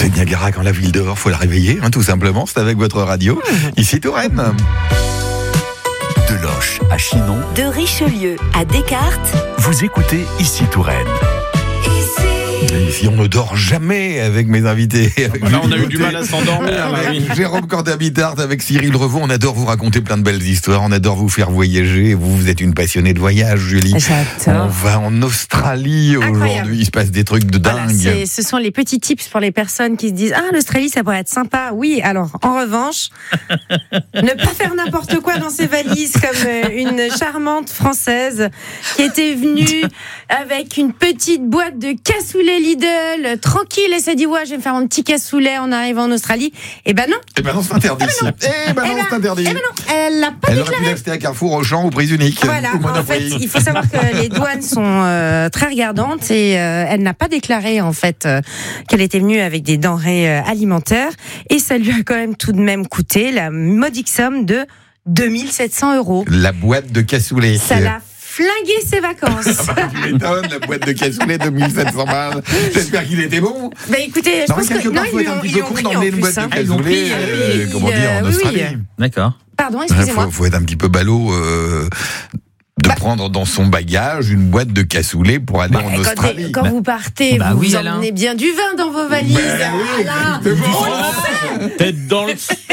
C'est Niagara quand la ville dort, faut la réveiller, tout simplement. C'est avec votre radio. Ici Touraine. De Loches à Chinon, De Richelieu à Descartes, vous écoutez Ici Touraine. Ici, on ne dort jamais avec mes invités. Avec Là, on a eu du mal à s'endormir. avec Jérôme Corda-Bittart, avec Cyril Revaux. On adore vous raconter plein de belles histoires. On adore vous faire voyager. Vous êtes une passionnée de voyage, Julie. J'adore. On va en Australie aujourd'hui. Il se passe des trucs de dingue. Voilà, ce sont les petits tips pour les personnes qui se disent l'Australie, ça pourrait être sympa. Oui, alors, en revanche, ne pas faire n'importe quoi dans ses valises, comme une charmante Française qui était venue avec une petite boîte de cassoulet Lidl, tranquille, elle s'est dit je vais me faire mon petit cassoulet en arrivant en Australie. Eh ben non, c'est interdit. C'est interdit. Elle l'a pas Elle aurait pu déclaré. l'acheter à Carrefour, Auchan ou Prise Unique. Voilà, Ou en Monoprix. fait, il faut savoir que les douanes sont très regardantes et elle n'a pas déclaré en fait qu'elle était venue avec des denrées alimentaires et ça lui a quand même tout de même coûté la modique somme de 2700 €. La boîte de cassoulet. Ça l'a flingué ses vacances. Tu m'étonnes, la boîte de cassoulet de 1700 balles. J'espère qu'il était bon. Bah écoutez, je Non, pense quelque que part, faut être un petit peu con d'emmener une boîte de cassoulet, comment dire, en Australie. D'accord. Pardon, excusez-moi. Faut être un petit peu ballot de prendre dans son bagage une boîte de cassoulet pour aller en Australie. Quand vous partez, vous emmenez bien du vin dans vos valises. Alain. Tête dans le sang.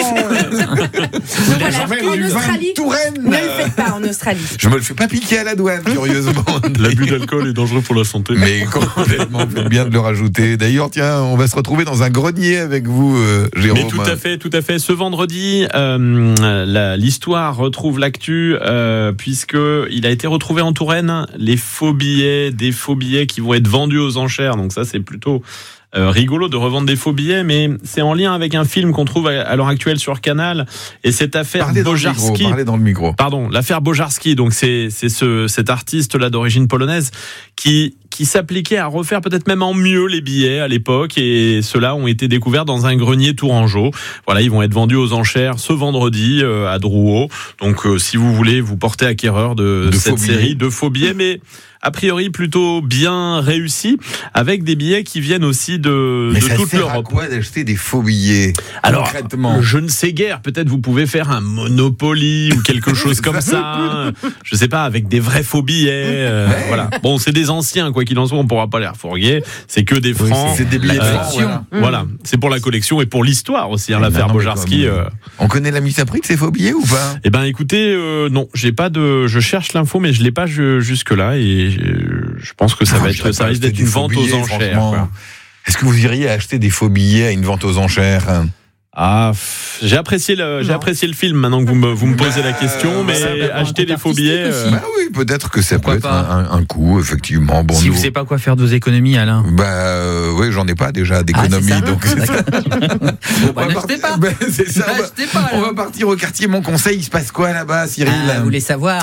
En Australie, Touraine. ne le faites pas en Australie. Je me le fais pas piquer à la douane, curieusement. L'abus d'alcool est dangereux pour la santé. Mais complètement, faites bien de le rajouter. D'ailleurs, tiens, on va se retrouver dans un grenier avec vous, Jérôme. Mais tout à fait. Ce vendredi, l'histoire retrouve l'actu puisque il a été retrouvé en Touraine des faux billets qui vont être vendus aux enchères. Donc ça, c'est plutôt rigolo de revendre des faux billets, mais c'est en lien avec un film qu'on trouve à l'heure actuelle sur Canal. Et cette affaire Bojarski. Parlez dans le micro. Pardon, l'affaire Bojarski. Donc c'est cet artiste-là d'origine polonaise qui s'appliquait à refaire peut-être même en mieux les billets à l'époque, et ceux-là ont été découverts dans un grenier tourangeau. Voilà, ils vont être vendus aux enchères ce vendredi à Drouot. Donc si vous voulez vous porter acquéreur de cette série de faux billets, mais a priori plutôt bien réussi, avec des billets qui viennent aussi de toute l'Europe. À quoi d'acheter des faux billets? Alors, concrètement, je ne sais guère. Peut-être vous pouvez faire un Monopoly ou quelque chose comme ça. Je sais pas, avec des vrais faux billets. Voilà. Bon, c'est des anciens, quoi qu'il en soit, on pourra pas les refourguer. C'est que des francs. C'est des billets de collection. Voilà. C'est pour la collection et pour l'histoire aussi, l'affaire Bojarski. On connaît la mise à prix de ces faux billets ou pas? Eh ben, écoutez, non, j'ai pas de. Je cherche l'info, mais je l'ai pas jusque là, et je pense que ça risque d'être une vente aux enchères. Quoi. Est-ce que vous iriez acheter des faux billets à une vente aux enchères? J'ai apprécié le film maintenant que vous me posez la question, mais acheter des faux billets. Oui, peut-être que ça peut être un coup, effectivement. Bon, si vous savez pas quoi faire de vos économies, Alain. Oui, j'en ai pas déjà d'économies, donc. N'achetez pas. C'est ça. On va partir au quartier Mon Conseil. Il se passe quoi là-bas, Cyril? Vous voulez savoir?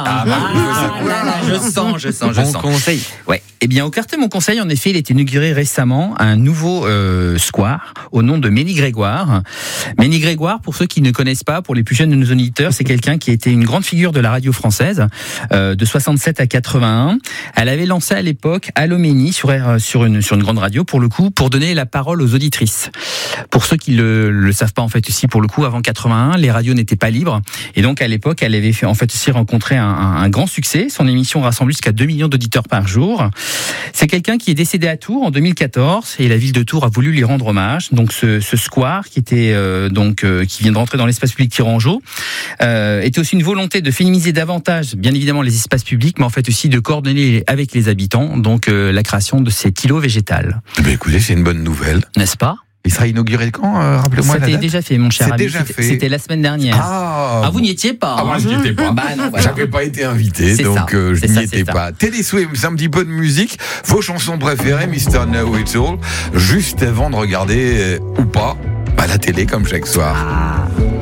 Je sens. Mon Conseil. Ouais. Eh bien, au quartier Mon Conseil, en effet, il a été inauguré récemment un nouveau square au nom de Ménie Grégoire. Ménie Grégoire, pour ceux qui ne connaissent pas, pour les plus jeunes de nos auditeurs, c'est quelqu'un qui était une grande figure de la radio française, de 67 à 81. Elle avait lancé à l'époque Allô Ménie sur une grande radio, pour le coup, pour donner la parole aux auditrices. Pour ceux qui le savent pas, en fait, aussi, pour le coup, avant 81, les radios n'étaient pas libres. Et donc, à l'époque, elle avait fait, en fait, aussi rencontrer un grand succès. Son émission rassemble jusqu'à 2 millions d'auditeurs par jour. C'est quelqu'un qui est décédé à Tours en 2014, et la ville de Tours a voulu lui rendre hommage. Donc, ce square, qui était qui vient de rentrer dans l'espace public Tourangeau, était aussi une volonté de féminiser davantage, bien évidemment, les espaces publics, mais en fait aussi de coordonner avec les habitants, donc la création de ces kilos végétales. Écoutez, c'est une bonne nouvelle. N'est-ce pas? Il sera inauguré quand? Rappelez-moi la date. C'était déjà fait, mon cher ami. C'était la semaine dernière. Vous n'y étiez pas. Moi, je n'y étais pas. Non, voilà. J'avais pas été invité, donc je n'y étais pas. Teddy Swims, c'est un petit peu de musique. Vos chansons préférées, Mr. Know It All, juste avant de regarder, ou pas, la télé comme chaque soir.